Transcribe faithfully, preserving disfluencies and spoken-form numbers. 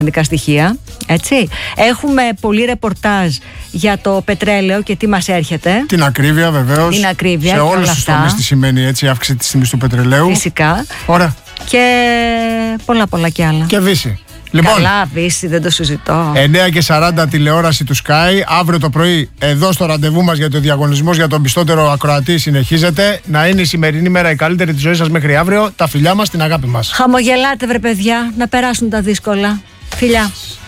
στοιχεία, έτσι. Έχουμε πολύ ρεπορτάζ για το πετρέλαιο και τι μας έρχεται. Την ακρίβεια, βεβαίως. Την ακρίβεια. Σε όλους τους τομείς τι σημαίνει έτσι η αύξηση της τιμής του πετρελαίου. Φυσικά. Ωραία. Και πολλά πολλά κι άλλα. Και Βύση. Λοιπόν, καλά, Βύση, δεν το συζητώ. εννιά και σαράντα τηλεόραση του Sky. Αύριο το πρωί, εδώ στο ραντεβού μας για το διαγωνισμός για τον πιστότερο ακροατή συνεχίζεται. Να είναι η σημερινή μέρα η καλύτερη της ζωής σας μέχρι αύριο. Τα φιλιά μας, την αγάπη μας. Χαμογελάτε, βρε παιδιά, να περάσουν τα δύσκολα. Φιλιά.